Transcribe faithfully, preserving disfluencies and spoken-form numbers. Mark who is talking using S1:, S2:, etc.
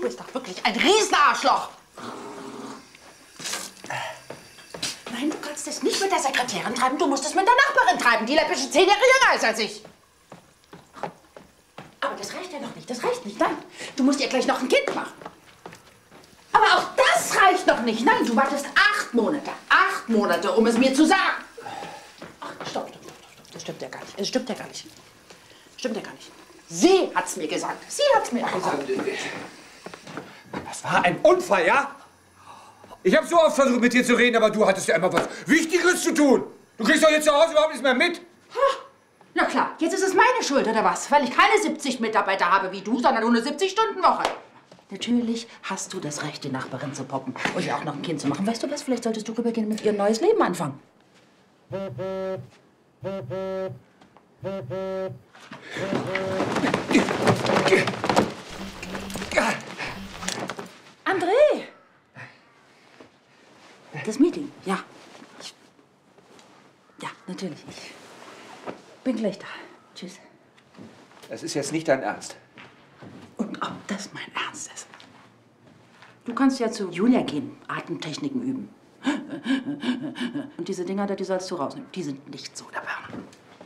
S1: bist doch wirklich ein Riesenarschloch. Nein, du kannst es nicht mit der Sekretärin treiben, du musst es mit der Nachbarin treiben. Die läppische zehn Jahre jünger ist als ich. Aber das reicht ja noch nicht, das reicht nicht, nein. Du musst ihr gleich noch ein Kind machen. Aber auch das reicht noch nicht. Nein, du wartest acht Monate. Acht Monate, um es mir zu sagen. Ach, stopp, stopp, stopp, stopp. Das stimmt ja gar nicht. Das stimmt ja gar nicht. Stimmt ja gar nicht. Sie hat's mir gesagt. Sie hat's mir gesagt.
S2: Das war ein Unfall, ja? Ich habe so oft versucht, mit dir zu reden, aber du hattest ja immer was Wichtigeres zu tun. Du kriegst doch jetzt zu Hause überhaupt nichts mehr mit.
S1: Ha. Na klar, jetzt ist es meine Schuld, oder was? Weil ich keine siebzig Mitarbeiter habe wie du, sondern nur eine siebzig-Stunden-Woche. Natürlich hast du das Recht, die Nachbarin zu poppen und ihr auch noch ein Kind zu machen. Weißt du was? Vielleicht solltest du rübergehen und mit ihr ein neues Leben anfangen. André! Das Meeting, ja. Ich, ja, natürlich. Ich bin gleich da. Tschüss.
S2: Das ist jetzt nicht dein Ernst.
S1: Und ob das mein Ernst ist? Du kannst ja zu Julia gehen, Atemtechniken üben. Und diese Dinger da, die sollst du rausnehmen. Die sind nicht so der Burner.